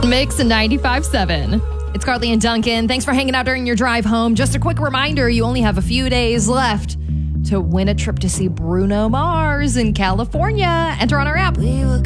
Mix 95.7. It's Carly and Duncan. Thanks for hanging out during your drive home. Just a quick reminder, you only have a few days left to win a trip to see Bruno Mars in California. Enter on our app. We were